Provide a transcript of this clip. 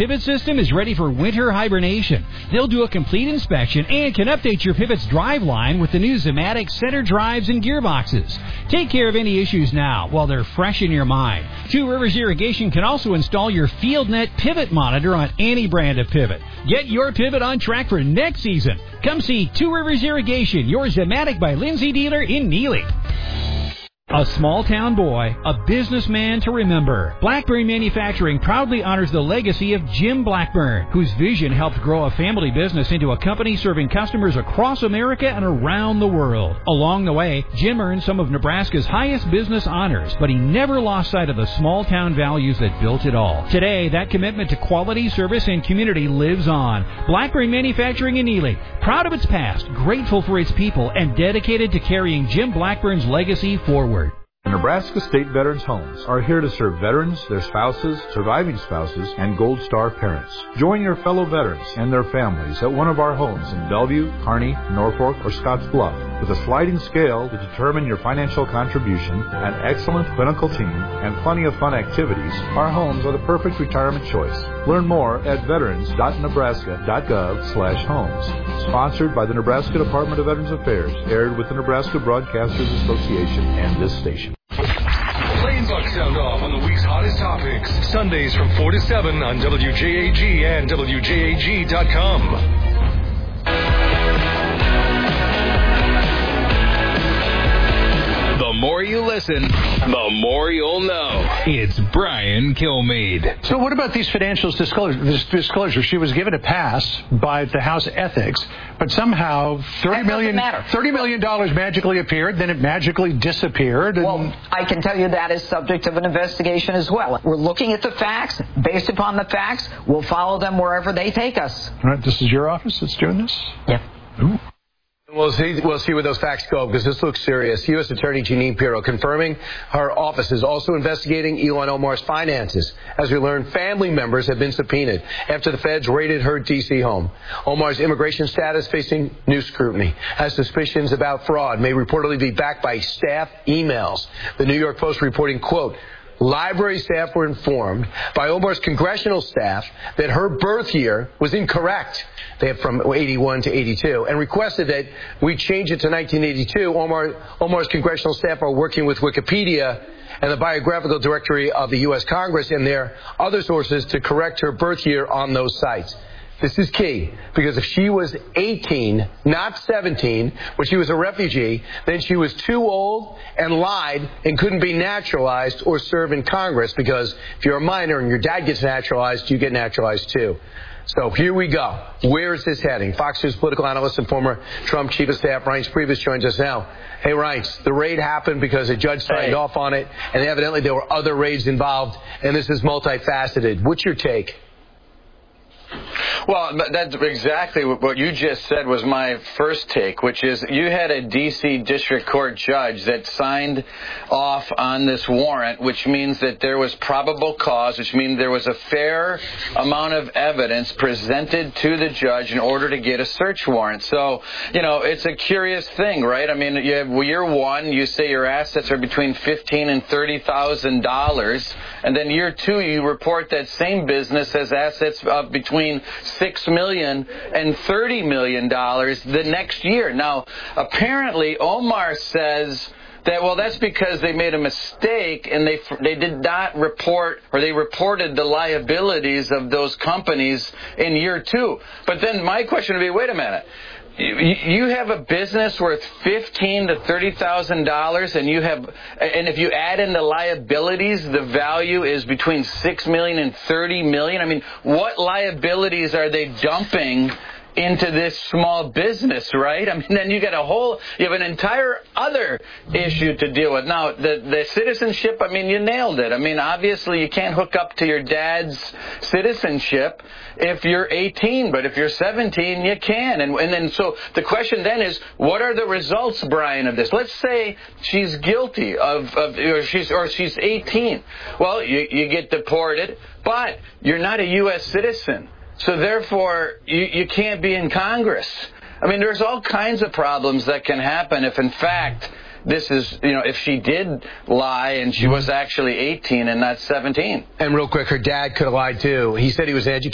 pivot system is ready for winter hibernation. They'll do a complete inspection and can update your pivot's drive line with the new Zematic center drives and gearboxes. Take care of any issues now while they're fresh in your mind. Two Rivers Irrigation can also install your FieldNet pivot monitor on any brand of pivot. Get your pivot on track for next season. Come see Two Rivers Irrigation, your Zematic by Lindsay dealer in Neely. A small-town boy, a businessman to remember. Blackburn Manufacturing proudly honors the legacy of Jim Blackburn, whose vision helped grow a family business into a company serving customers across America and around the world. Along the way, Jim earned some of Nebraska's highest business honors, but he never lost sight of the small-town values that built it all. Today, that commitment to quality, service, and community lives on. Blackburn Manufacturing in Ely, proud of its past, grateful for its people, and dedicated to carrying Jim Blackburn's legacy forward. Nebraska State Veterans Homes are here to serve veterans, their spouses, surviving spouses, and Gold Star parents. Join your fellow veterans and their families at one of our homes in Bellevue, Kearney, Norfolk, or Scottsbluff. With a sliding scale to determine your financial contribution, an excellent clinical team, and plenty of fun activities, our homes are the perfect retirement choice. Learn more at veterans.nebraska.gov/homes. Sponsored by the Nebraska Department of Veterans Affairs, aired with the Nebraska Broadcasters Association and this station. Playing Buck sound off on the week's hottest topics. Sundays from 4 to 7 on WJAG and WJAG.com. The more you listen, the more you'll know. It's Brian Kilmeade. So what about these financial disclosures? She was given a pass by the House Ethics, but somehow $30 million magically appeared, then it magically disappeared. Well, I can tell you that is subject of an investigation as well. We're looking at the facts. Based upon the facts, we'll follow them wherever they take us. All right, this is your office that's doing this? Yep. Ooh. We'll see where those facts go, because this looks serious. U.S. Attorney Jeanine Pirro confirming her office is also investigating Ilhan Omar's finances. As we learn, family members have been subpoenaed after the feds raided her D.C. home. Omar's immigration status facing new scrutiny, as suspicions about fraud may reportedly be backed by staff emails. The New York Post reporting, quote, library staff were informed by Omar's congressional staff that her birth year was incorrect. They have from 81 to 82, and requested that we change it to 1982. Omar's congressional staff are working with Wikipedia and the Biographical Directory of the U.S. Congress and their other sources to correct her birth year on those sites. This is key, because if she was 18, not 17, when she was a refugee, then she was too old and lied and couldn't be naturalized or serve in Congress, because if you're a minor and your dad gets naturalized, you get naturalized too. So here we go. Where is this heading? Fox News political analyst and former Trump chief of staff Reince Priebus joins us now. Hey, Reince, the raid happened because a judge signed off on it, and evidently there were other raids involved, and this is multifaceted. What's your take? Well, that's exactly what you just said was my first take, which is you had a D.C. District Court judge that signed off on this warrant, which means that there was probable cause, which means there was a fair amount of evidence presented to the judge in order to get a search warrant. So, you know, it's a curious thing, right? I mean, you have year one, you say your assets are between $15,000 and $30,000, and then year two, you report that same business has assets between $6 million and $30 million the next year. Now, apparently, Omar says that, well, that's because they made a mistake and they did not report, or they reported the liabilities of those companies in year two. But then my question would be, wait a minute. You have a business worth $15,000 to $30,000, and if you add in the liabilities, the value is between $6 million and $30 million. I mean, what liabilities are they dumping into this small business, right? I mean, then you have an entire other issue to deal with. Now, the citizenship, I mean, you nailed it. I mean, obviously you can't hook up to your dad's citizenship if you're 18, but if you're 17, you can. And then, so the question then is, what are the results, Brian, of this? Let's say she's guilty or she's 18. Well, you get deported, but you're not a U.S. citizen. So therefore, you can't be in Congress. I mean, there's all kinds of problems that can happen if, in fact, this is, if she did lie and she was actually 18 and not 17. And real quick, her dad could have lied, too. He said he was educated.